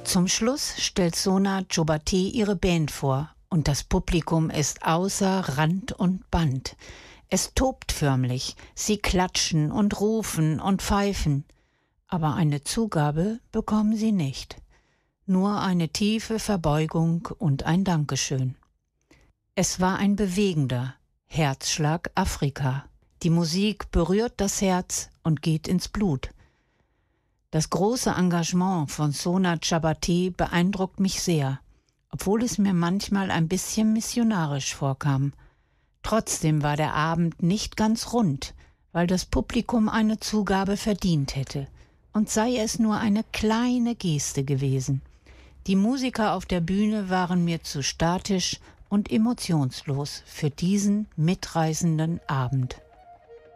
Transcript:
Zum Schluss stellt Sona Chobate ihre Band vor und das Publikum ist außer Rand und Band. Es tobt förmlich, sie klatschen und rufen und pfeifen, aber eine Zugabe bekommen sie nicht. Nur eine tiefe Verbeugung und ein Dankeschön. Es war ein bewegender Herzschlag Afrika. Die Musik berührt das Herz und geht ins Blut. Das große Engagement von Sona Chobate beeindruckt mich sehr, obwohl es mir manchmal ein bisschen missionarisch vorkam. Trotzdem war der Abend nicht ganz rund, weil das Publikum eine Zugabe verdient hätte, und sei es nur eine kleine Geste gewesen. Die Musiker auf der Bühne waren mir zu statisch und emotionslos für diesen mitreißenden Abend.